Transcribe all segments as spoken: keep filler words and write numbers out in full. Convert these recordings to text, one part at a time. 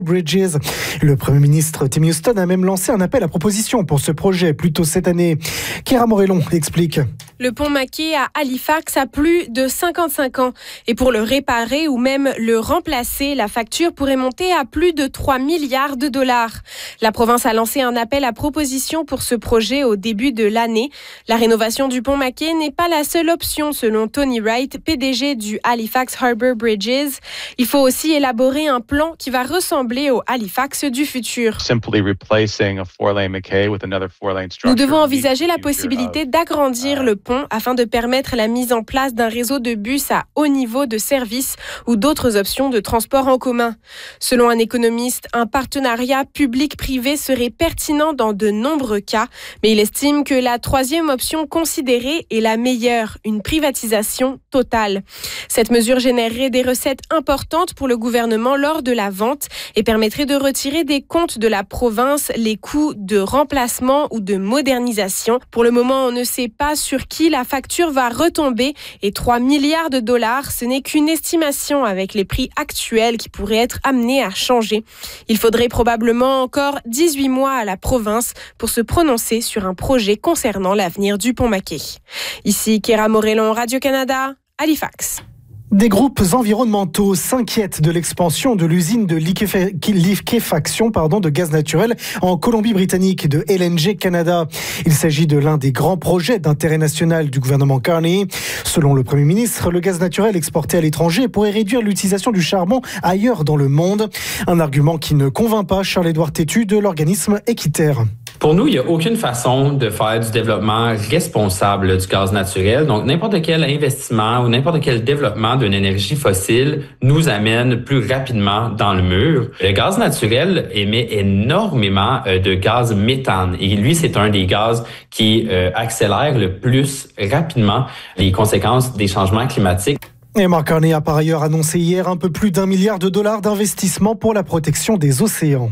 Bridges. Le Premier ministre Tim Houston a même lancé un appel à proposition pour ce projet plus tôt cette année. Chiara Morellon explique. Le pont Mackay à Halifax a plus de cinquante-cinq ans. Et pour le réparer ou même le remplacer, la facture pourrait monter à plus de trois milliards de dollars. La province a lancé un appel à proposition pour ce projet au début de l'année. La rénovation du pont Mackay n'est pas la seule option selon Tony Wright, P D G du Halifax Harbour Bridges. Il faut aussi élaborer un plan qui va ressembler au Halifax du futur. Nous devons envisager la possibilité d'agrandir le pont afin de permettre la mise en place d'un réseau de bus à haut niveau de service ou d'autres options de transport en commun. Selon un économiste, un partenariat public-privé serait pertinent dans de nombreux cas, mais il estime que la troisième option considérée est la meilleure, une privatisation totale. Cette mesure générerait des recettes importantes pour le gouvernement lors de la vente et permettrait de retirer des comptes de la province les coûts de remplacement ou de modernisation. Pour le moment, on ne sait pas sur qui la facture va retomber et trois milliards de dollars, ce n'est qu'une estimation avec les prix actuels qui pourraient être amenés à changer. Il faudrait probablement encore dix-huit mois à la province pour se prononcer sur un projet concernant l'avenir du pont Mackay. Ici Chiara Morellon, Radio-Canada, Halifax. Des groupes environnementaux s'inquiètent de l'expansion de l'usine de liquéfaction pardon, de gaz naturel en Colombie-Britannique de L N G Canada. Il s'agit de l'un des grands projets d'intérêt national du gouvernement Carney. Selon le Premier ministre, le gaz naturel exporté à l'étranger pourrait réduire l'utilisation du charbon ailleurs dans le monde. Un argument qui ne convainc pas Charles-Édouard Tétu de l'organisme Équiterre. Pour nous, il n'y a aucune façon de faire du développement responsable du gaz naturel. Donc, n'importe quel investissement ou n'importe quel développement d'une énergie fossile nous amène plus rapidement dans le mur. Le gaz naturel émet énormément de gaz méthane. Et lui, c'est un des gaz qui euh, accélère le plus rapidement les conséquences des changements climatiques. Et Mark Carney a par ailleurs annoncé hier un peu plus d'un milliard de dollars d'investissement pour la protection des océans.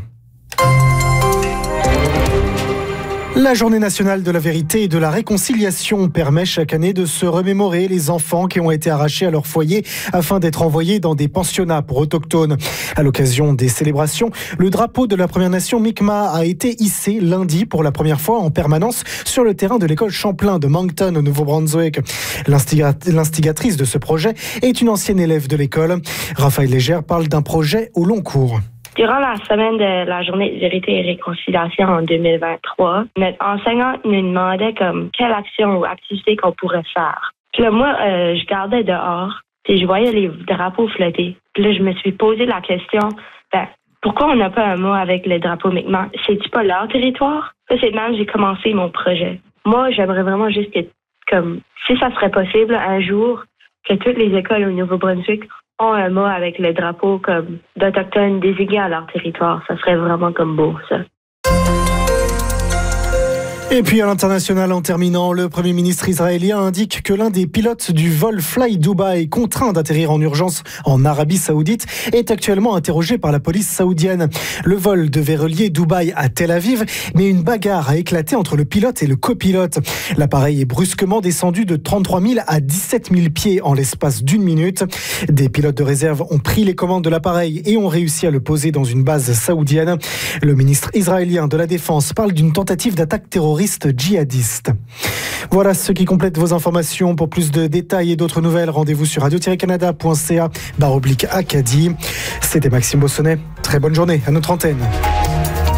La Journée nationale de la vérité et de la réconciliation permet chaque année de se remémorer les enfants qui ont été arrachés à leur foyer afin d'être envoyés dans des pensionnats pour autochtones. À l'occasion des célébrations, le drapeau de la Première Nation Mi'kmaq a été hissé lundi pour la première fois en permanence sur le terrain de l'école Champlain de Moncton au Nouveau-Brunswick. L'instiga- l'instigatrice de ce projet est une ancienne élève de l'école. Raphaël Légère parle d'un projet au long cours. Durant la semaine de la Journée de vérité et réconciliation en deux mille vingt-trois, notre enseignante nous demandait comme quelle action ou activité qu'on pourrait faire. Puis là, moi, euh, je gardais dehors, puis je voyais les drapeaux flotter. Puis là, je me suis posé la question, ben, pourquoi on n'a pas un mot avec le drapeau Mi'kmaq? C'est-tu pas leur territoire? Ça, c'est même j'ai commencé mon projet. Moi, j'aimerais vraiment juste que, comme, si ça serait possible, un jour, que toutes les écoles au Nouveau-Brunswick ont un mot avec le drapeau comme d'Autochtones désignés à leur territoire. Ça serait vraiment comme beau, ça. Et puis à l'international, en terminant, le Premier ministre israélien indique que l'un des pilotes du vol Fly Dubai, contraint d'atterrir en urgence en Arabie Saoudite, est actuellement interrogé par la police saoudienne. Le vol devait relier Dubaï à Tel Aviv, mais une bagarre a éclaté entre le pilote et le copilote. L'appareil est brusquement descendu de trente-trois mille à dix-sept mille pieds en l'espace d'une minute. Des pilotes de réserve ont pris les commandes de l'appareil et ont réussi à le poser dans une base saoudienne. Le ministre israélien de la Défense parle d'une tentative d'attaque terroriste djihadiste. Voilà ce qui complète vos informations. Pour plus de détails et d'autres nouvelles, rendez-vous sur radio tiret canada point c a barre oblique Acadie. C'était Maxime Bossonnet. Très bonne journée à notre antenne.